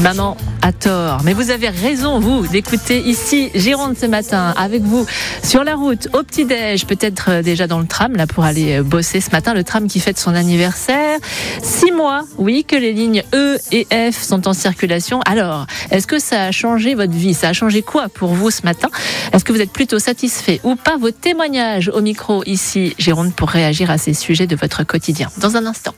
non, à tort. Mais vous avez raison, vous, d'écouter ici Gironde ce matin, avec vous, sur la route, au petit-déj, peut-être déjà dans le tram, là, pour aller bosser ce matin. Le tram qui fête son anniversaire. 6 mois, oui, que les lignes E et F sont en circulation. Alors, est-ce que ça a changé votre vie? Ça a changé quoi pour vous ce matin? Est-ce que vous êtes plutôt satisfait ou pas? Vos témoignages au micro, ici Gironde, pour réagir à ces sujets de votre quotidien. Dans un instant.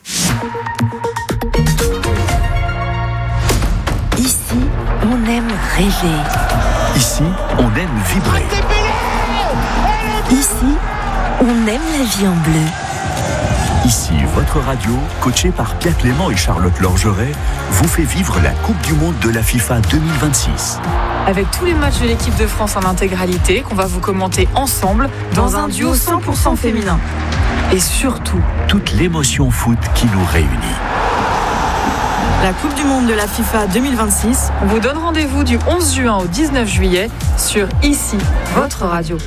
Ici, on aime rêver. Ici, on aime vibrer. Ici, on aime la vie en bleu. Ici, votre radio, coachée par Pierre Clément et Charlotte Lorgeret, vous fait vivre la Coupe du Monde de la FIFA 2026. Avec tous les matchs de l'équipe de France en intégralité, qu'on va vous commenter ensemble dans un duo 100% féminin. Et surtout, toute l'émotion foot qui nous réunit. La Coupe du Monde de la FIFA 2026, on vous donne rendez-vous du 11 juin au 19 juillet sur Ici, votre radio.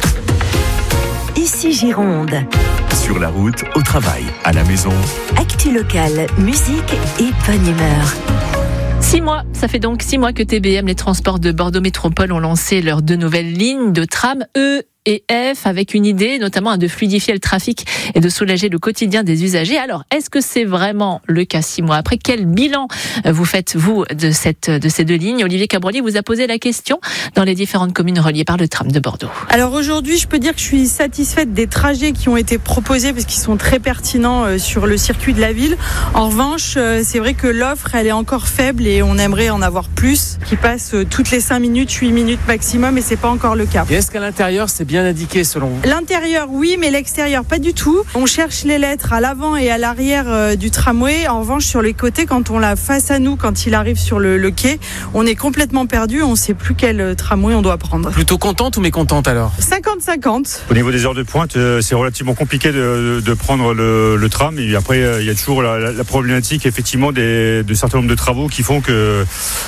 Ici Gironde. Sur la route, au travail, à la maison. Actu locale, musique et bonne humeur. 6 mois, ça fait donc 6 mois que TBM, les transports de Bordeaux Métropole, ont lancé leurs 2 nouvelles lignes de tram E et F, avec une idée notamment de fluidifier le trafic et de soulager le quotidien des usagers. Alors, est-ce que c'est vraiment le cas 6 mois après? Quel bilan vous faites, vous, de ces 2 lignes? Olivier Cabrolier vous a posé la question dans les différentes communes reliées par le tram de Bordeaux. Alors aujourd'hui, je peux dire que je suis satisfaite des trajets qui ont été proposés parce qu'ils sont très pertinents sur le circuit de la ville. En revanche, c'est vrai que l'offre, elle est encore faible et on aimerait en avoir plus, qui passent toutes les 5 minutes, 8 minutes maximum, et c'est pas encore le cas. Et est-ce qu'à l'intérieur, c'est bien indiqué selon vous? L'intérieur, oui, mais l'extérieur, pas du tout. On cherche les lettres à l'avant et à l'arrière du tramway. En revanche, sur les côtés, quand on l'a face à nous, quand il arrive sur le quai, on est complètement perdu. On ne sait plus quel tramway on doit prendre. Plutôt contente ou mécontente alors? 50-50. Au niveau des heures de pointe, c'est relativement compliqué de prendre le tram. Et après, il y a toujours la problématique, effectivement, de certains nombres de travaux qui font que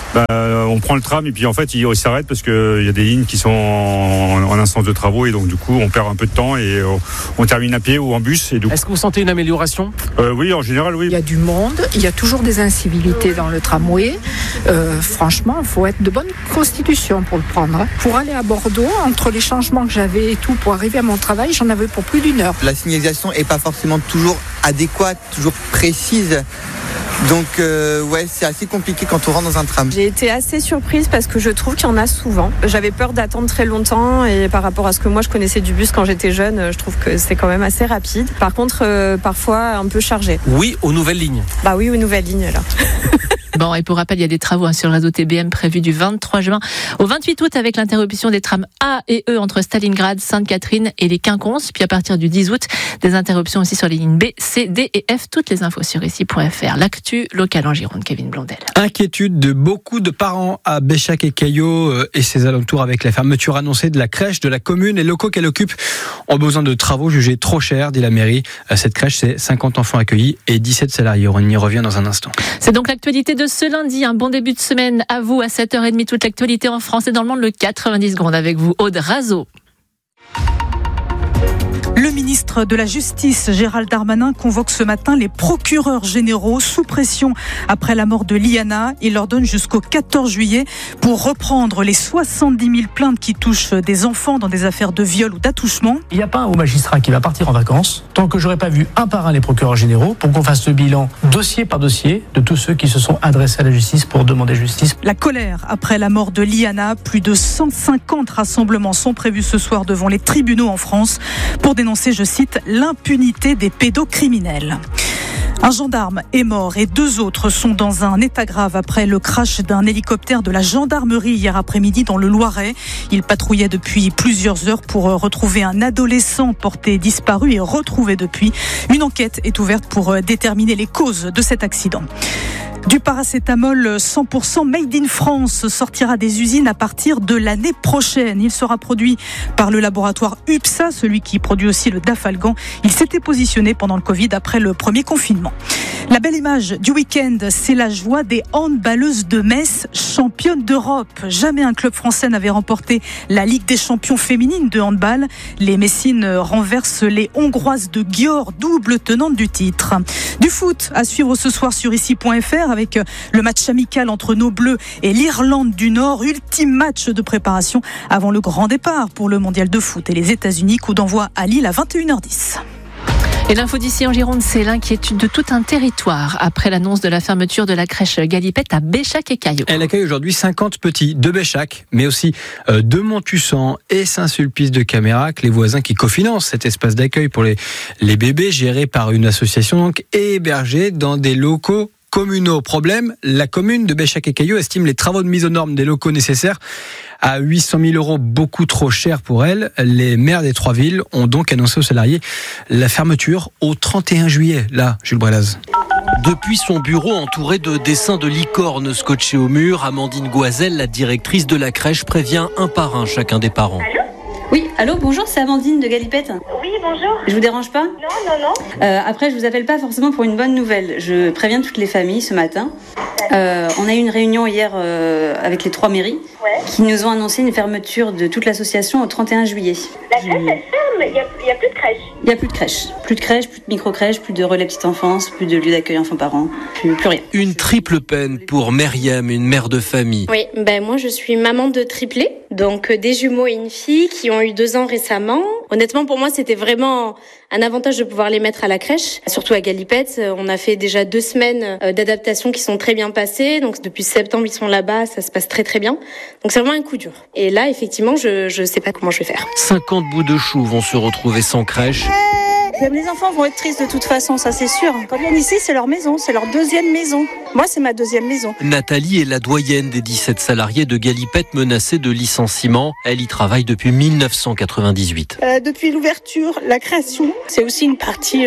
on prend le tram et puis en fait, il s'arrête parce qu'il y a des lignes qui sont en instance de travaux. Et donc du coup on perd un peu de temps et on termine à pied ou en bus. Et Est-ce que vous sentez une amélioration? Oui, en général, oui. Il y a du monde, il y a toujours des incivilités dans le tramway. Franchement, il faut être de bonne constitution pour le prendre. Pour aller à Bordeaux, entre les changements que j'avais et tout, pour arriver à mon travail, j'en avais pour plus d'1 heure. La signalisation n'est pas forcément toujours adéquate, toujours précise. Donc c'est assez compliqué quand on rentre dans un tram. J'ai été assez surprise parce que je trouve qu'il y en a souvent. J'avais peur d'attendre très longtemps et par rapport à ce que moi je connaissais du bus quand j'étais jeune, je trouve que c'est quand même assez rapide. Par contre, parfois un peu chargé. Oui aux nouvelles lignes. Bah oui aux nouvelles lignes là. Bon, et pour rappel, il y a des travaux sur le réseau TBM prévus du 23 juin au 28 août avec l'interruption des trams A et E entre Stalingrad, Sainte-Catherine et les Quinconces. Puis à partir du 10 août, des interruptions aussi sur les lignes B, C, D et F. Toutes les infos sur ici.fr. L'actu locale en Gironde, Kevin Blondel. Inquiétude de beaucoup de parents à Béchac et Caillot et ses alentours avec la fermeture annoncée de la crèche de la commune. Les locaux qu'elle occupe ont besoin de travaux jugés trop chers, dit la mairie. Cette crèche, c'est 50 enfants accueillis et 17 salariés. On y revient dans un instant. C'est donc l'actualité de ce lundi. Un bon début de semaine à vous à 7h30. Toute l'actualité en France et dans le monde, le 90 secondes avec vous, Aude Razo. Le ministre de la Justice, Gérald Darmanin, convoque ce matin les procureurs généraux sous pression après la mort de Liana. Il leur donne jusqu'au 14 juillet pour reprendre les 70 000 plaintes qui touchent des enfants dans des affaires de viol ou d'attouchement. Il n'y a pas un haut magistrat qui va partir en vacances tant que j'aurai pas vu un par un les procureurs généraux pour qu'on fasse le bilan dossier par dossier de tous ceux qui se sont adressés à la justice pour demander justice. La colère après la mort de Liana. Plus de 150 rassemblements sont prévus ce soir devant les tribunaux en France pour dénoncer, je cite, l'impunité des pédocriminels. Un gendarme est mort et 2 autres sont dans un état grave après le crash d'un hélicoptère de la gendarmerie hier après-midi dans le Loiret. Il patrouillait depuis plusieurs heures pour retrouver un adolescent porté disparu et retrouvé depuis. Une enquête est ouverte pour déterminer les causes de cet accident. Du paracétamol 100% made in France sortira des usines à partir de l'année prochaine. Il sera produit par le laboratoire UPSA, celui qui produit aussi le Dafalgan. Il s'était positionné pendant le Covid après le premier confinement. La belle image du week-end, c'est la joie des handballeuses de Metz, championnes d'Europe. Jamais un club français n'avait remporté la Ligue des champions féminines de handball. Les Messines renversent les Hongroises de Győr, double tenante du titre. Du foot à suivre ce soir sur ici.fr avec le match amical entre nos Bleus et l'Irlande du Nord. Ultime match de préparation avant le grand départ pour le mondial de foot et les États-Unis. Coup d'envoi à Lille à 21h10. Et l'info d'ici en Gironde, c'est l'inquiétude de tout un territoire après l'annonce de la fermeture de la crèche Galipette à Béchac et Caillot. Elle accueille aujourd'hui 50 petits de Béchac, mais aussi de Montussan et Saint-Sulpice de Camérac, les voisins qui cofinancent cet espace d'accueil pour les bébés, géré par une association donc, et hébergé dans des locaux communaux. Problème, la commune de Béchac et Caillot estime les travaux de mise aux normes des locaux nécessaires à 800 000 €, beaucoup trop cher pour elle. Les maires des 3 villes ont donc annoncé aux salariés la fermeture au 31 juillet. Là, Jules Brelaz. Depuis son bureau entouré de dessins de licornes scotchés au mur, Amandine Goisel, la directrice de la crèche, prévient un par un chacun des parents. Oui, allô, bonjour, c'est Amandine de Galipette. Oui, bonjour. Je vous dérange pas ? Non. Après, je vous appelle pas forcément pour une bonne nouvelle. Je préviens toutes les familles ce matin. On a eu une réunion hier avec les 3 mairies qui nous ont annoncé une fermeture de toute l'association au 31 juillet. La crèche, elle ferme, il n'y a plus de crèche. Il n'y a plus de crèche. Plus de crèche, plus de micro-crèche, plus de relais petite enfance, plus de lieu d'accueil enfants-parents, plus rien. Une triple peine pour Myriam, une mère de famille. Oui, moi je suis maman de triplés, donc des jumeaux et une fille qui ont eu 2 ans récemment. Honnêtement, pour moi, c'était vraiment un avantage de pouvoir les mettre à la crèche, surtout à Galipette. On a fait déjà 2 semaines d'adaptation qui sont très bien passées. Donc depuis septembre, ils sont là-bas, ça se passe très très bien. Donc c'est vraiment un coup dur. Et là, effectivement, je sais pas comment je vais faire. 50 bouts de chou vont se retrouver sans crèche. Les enfants vont être tristes de toute façon, ça c'est sûr. Quand ils viennent ici, c'est leur maison, c'est leur 2e maison. Moi, c'est ma 2e maison. Nathalie est la doyenne des 17 salariés de Galipette menacés de licenciement. Elle y travaille depuis 1998. Depuis l'ouverture, la création, c'est aussi une partie,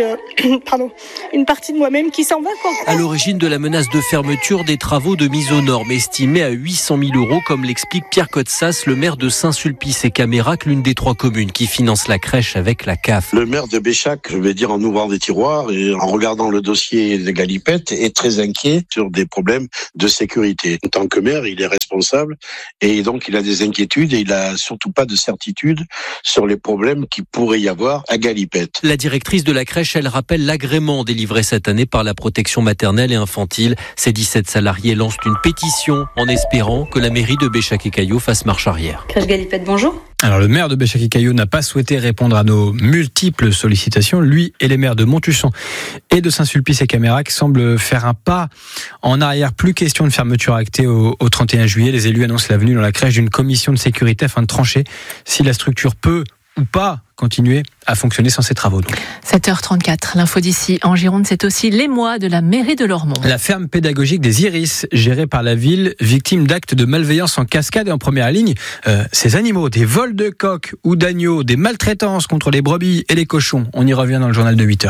une partie de moi-même qui s'en va, quoi. À l'origine de la menace de fermeture des travaux de mise aux normes estimés à 800 000 €, comme l'explique Pierre Cotsas, le maire de Saint-Sulpice et Camérac, l'une des 3 communes qui finance la crèche avec la CAF. Le maire de Béchac, je vais dire en ouvrant des tiroirs et en regardant le dossier de Galipette, est très inquiet sur des problèmes de sécurité. En tant que maire, il est responsable et donc il a des inquiétudes et il a surtout pas de certitude sur les problèmes qu'il pourrait y avoir à Galipette. La directrice de la crèche, elle rappelle l'agrément délivré cette année par la protection maternelle et infantile. Ces 17 salariés lancent une pétition en espérant que la mairie de Béchac et Caillot fasse marche arrière. Crèche Galipette, bonjour. Alors le maire de Béchac et Caillot n'a pas souhaité répondre à nos multiples sollicitations. Lui et les maires de Montussan et de Saint-Sulpice et Camérac semblent faire un pas en arrière. Plus question de fermeture actée au 31 juillet. Les élus annoncent la venue dans la crèche d'une commission de sécurité afin de trancher si la structure peut ou pas continuer à fonctionner sans ces travaux. Donc. 7h34, l'info d'ici en Gironde, c'est aussi l'émoi de la mairie de Lormont. La ferme pédagogique des Iris, gérée par la ville, victime d'actes de malveillance en cascade et en première ligne, ces animaux, des vols de coqs ou d'agneaux, des maltraitances contre les brebis et les cochons. On y revient dans le journal de 8h.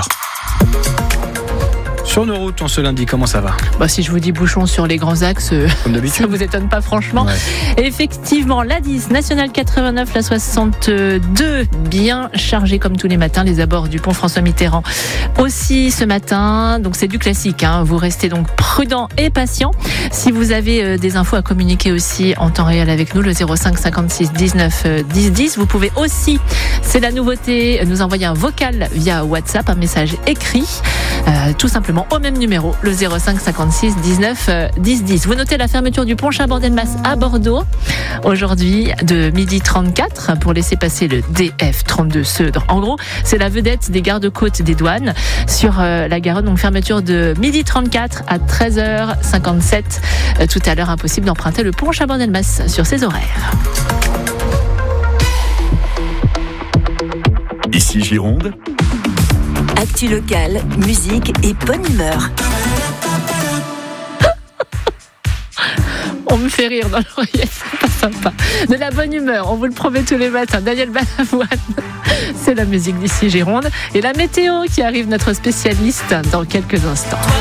Sur nos routes, on se lundi, comment ça va ? Si je vous dis bouchon sur les grands axes, ça vous étonne pas franchement. Ouais. Effectivement, la 10, Nationale 89, la 62, bien chargée comme tous les matins, les abords du pont François Mitterrand. Aussi ce matin, donc c'est du classique, vous restez donc prudent et patient. Si vous avez des infos à communiquer aussi en temps réel avec nous, le 05 56 19 10 10, vous pouvez aussi, c'est la nouveauté, nous envoyer un vocal via WhatsApp, un message écrit, tout simplement au même numéro, le 05 56 19 10 10. Vous notez la fermeture du pont Chabandelmas à Bordeaux aujourd'hui de 12h34 pour laisser passer le DF 32 Seudre. En gros, c'est la vedette des gardes-côtes des douanes sur la Garonne. Donc fermeture de 12h34 à 13h57. Tout à l'heure, impossible d'emprunter le pont Chabandelmas sur ces horaires. Ici Gironde. Actu locale, musique et bonne humeur. On me fait rire dans l'oreillette, c'est pas sympa. De la bonne humeur, on vous le promet tous les matins. Daniel Balavoine, c'est la musique d'ici Gironde. Et la météo qui arrive, notre spécialiste, dans quelques instants.